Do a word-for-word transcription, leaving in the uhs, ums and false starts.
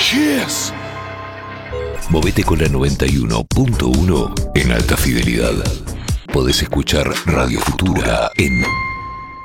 Yes. Movete con la noventa y uno punto uno en alta fidelidad. Podés escuchar Radio Futura en